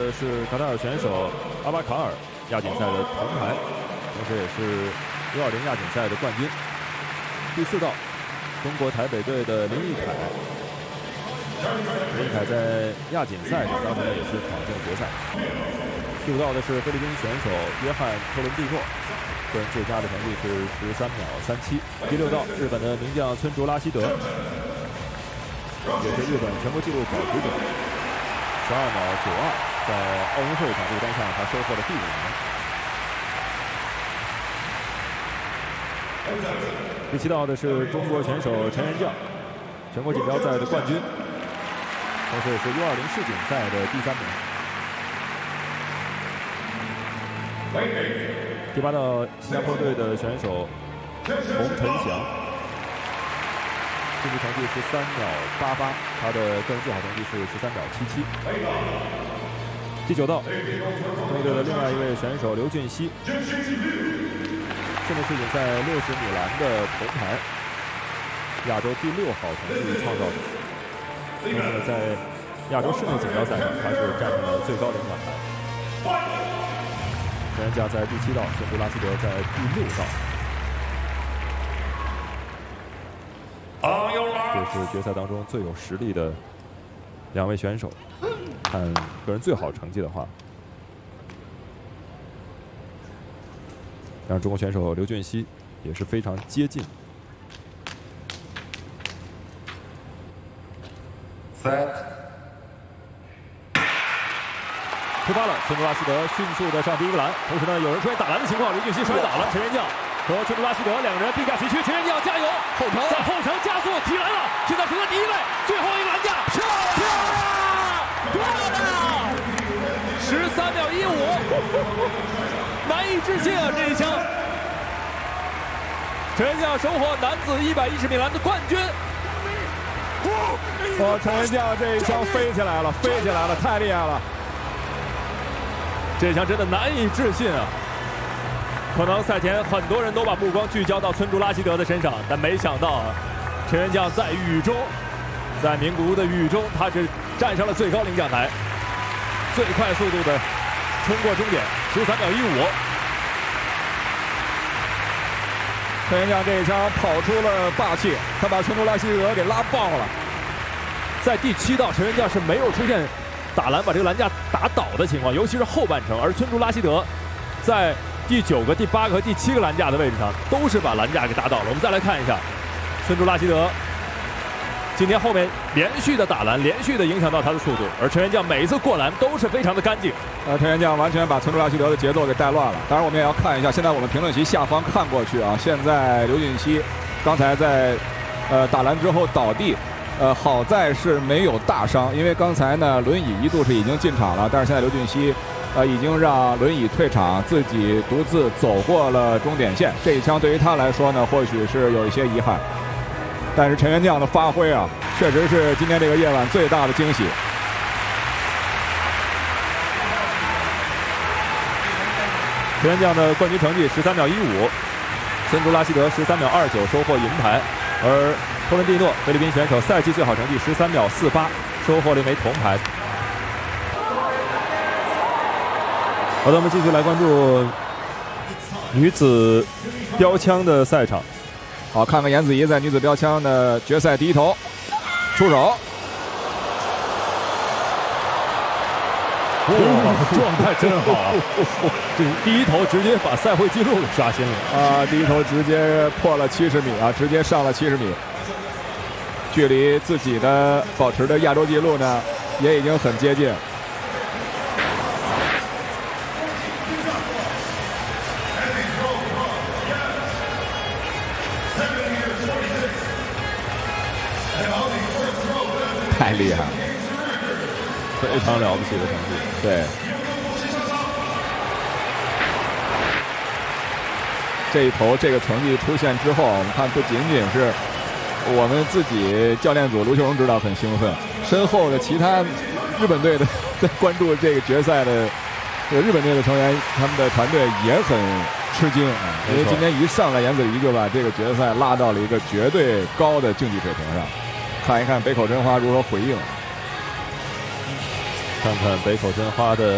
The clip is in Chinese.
的是卡塔尔选手阿巴卡尔，亚锦赛的铜牌，同时也是U20亚锦赛的冠军。第4道，中国台北队的林奕凯。林奕凯在亚锦赛当时呢也是闯进了决赛。第5道的是菲律宾选手约翰托伦蒂诺，个人最佳的成绩是13秒37。第6道，日本的名将村竹拉希德，也是日本全国纪录保持者，12秒92，在奥运会场这个单项他收获了第5名。第7道的是中国选手陈元将，全国锦标赛的冠军，同时也是U20世锦赛的第3名。第8道，新加坡队的选手洪晨祥，竞技成绩13秒88，他的个人最好成绩是13秒77。第9道，中国队的另外一位选手刘俊熙，室内世锦赛60米栏的铜牌，亚洲第6好成绩创造者。同时呢，在亚洲室内锦标赛上，他是站上了最高领奖台。陈元将在第7道，村竹拉希德在第6道。这是决赛当中最有实力的2位选手。看个人最好成绩的话，让中国选手刘俊熙也是非常接近。出发了，村竹拉希德迅速的上第1个篮，同时呢，有人出现打篮的情况，刘俊熙摔倒了，陈元将和村竹拉希德2个人并驾齐驱，陈元将加油，在后程加速提篮了，现在除了第1位，最后一个篮架，漂亮，13秒15，难以置信啊！这一枪，陈元将收获男子110米栏的冠军。哇，陈元将这一枪飞起来了，飞起来了，太厉害了！这一枪真的难以置信啊！可能赛前很多人都把目光聚焦到村竹拉希德的身上，但没想到啊，陈元将在雨中，在名古屋的雨中，他是站上了最高领奖台，最快速度的冲过终点，13秒15。 陈元将这一枪跑出了霸气，他把村竹拉希德给拉爆了。 在第7道，陈元将是没有出现打篮把这个篮架打倒的情况，尤其是后半程，而村竹拉希德在第9个、第8个和第7个篮架的位置上都是把篮架给打倒了。我们再来看一下，村竹拉希德今天后面连续的打篮，连续的影响到他的速度，而陈元将每一次过篮都是非常的干净。 陈元将完全把村竹拉希德的节奏给带乱了。当然，我们也要看一下，现在我们评论席下方看过去啊，现在刘俊熙刚才在打篮之后倒地。好在是没有大伤，因为刚才呢轮椅一度是已经进场了，但是现在刘俊熙已经让轮椅退场，自己独自走过了终点线。这一枪对于他来说呢，或许是有一些遗憾，但是陈元将的发挥啊，确实是今天这个夜晚最大的惊喜。 陈元将的冠军成绩13秒15，村竹拉希德13秒29收获银牌，而托伦蒂诺菲律宾选手赛季最好成绩13秒48，收获了1枚铜牌。好的，我们继续来关注女子标枪的赛场。 好，看看颜子怡在女子标枪的决赛第一投出手。 哇，状态真好啊！这第一投直接把赛会纪录给刷新了啊！第一投直接破了70米啊，直接上了70米。距离自己的保持的亚洲纪录呢，也已经很接近。太厉害了， 非常了不起的成绩。 对，这一投这个成绩出现之后，我们看不仅仅是我们自己教练组卢秀荣指导很兴奋，身后的其他日本队的在关注这个决赛的日本队的成员，他们的团队也很吃惊啊，因为今天一上来颜子怡就把这个决赛拉到了一个绝对高的竞技水平上。看一看北口真花如何回应， 看看北口真花的